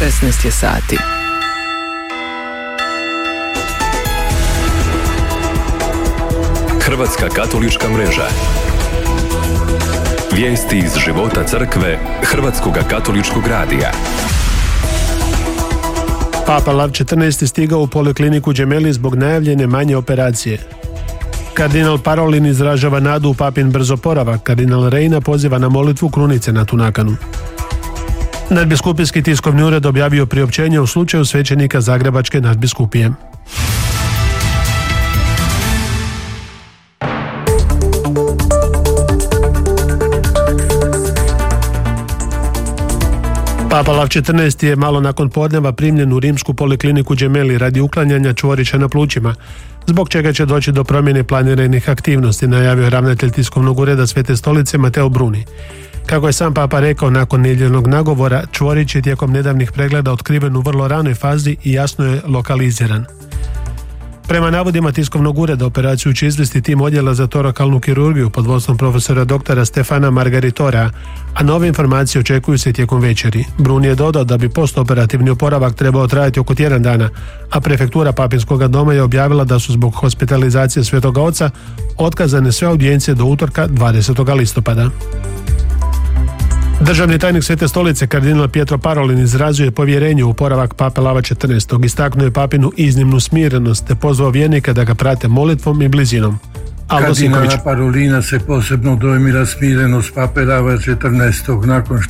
16 je sati. Hrvatska katolička mreža. Vijesti iz života crkve Hrvatskog katoličkog radija. Papa Lav XIV stigao u polikliniku Gemelli zbog najavljene manje operacije. Kardinal Parolin izražava nadu u papin brz oporavak. Kardinal Reina poziva na molitvu krunice na tu nakanu. Nadbiskupijski tiskovni ured objavio priopćenje u slučaju svećenika Zagrebačke nadbiskupije. Papa Lav XIV je malo nakon podneva primljen u rimsku polikliniku Gemelli radi uklanjanja čvorića na plućima, zbog čega će doći do promjene planiranih aktivnosti, najavio ravnatelj tiskovnog ureda Svete stolice Mateo Bruni. Kako je sam Papa rekao nakon nedjeljnog nagovora, čvorić je tijekom nedavnih pregleda otkriven u vrlo ranoj fazi i jasno je lokaliziran. Prema navodima tiskovnog ureda, operaciju će izvesti tim odjela za torakalnu kirurgiju pod vodstvom profesora doktora Stefana Margaritora, a nove informacije očekuju se tijekom večeri. Bruni je dodao da bi postoperativni oporavak trebao trajati oko tjedan dana, a prefektura Papinskoga doma je objavila da su zbog hospitalizacije Svetoga Oca otkazane sve audijencije do utorka 20. listopada. Državni tajnik Svete stolice kardinal Pietro Parolin izrazio je povjerenje u oporavak Pape Lava XIV. Istaknuo je papinu iznimnu smirenost te pozvao vjernike da ga prate molitvom i blizinom. Kardinala Parolina se posebno dojmila smirenost Pape Lava XIV. Nakon što